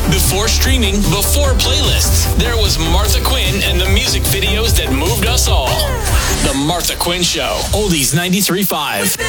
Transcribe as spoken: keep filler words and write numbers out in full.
Before streaming, before playlists, there was Martha Quinn and the music videos that moved us all. The Martha Quinn Show, Oldies ninety-three point five.